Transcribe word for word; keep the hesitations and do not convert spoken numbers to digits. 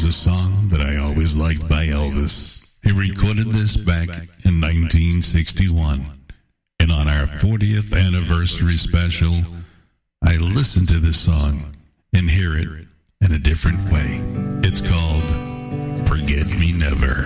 Here's a song that I always liked by Elvis. He recorded this back in nineteen sixty-one. And on our fortieth anniversary special, I listened to this song and hear it in a different way. It's called Forget Me Never.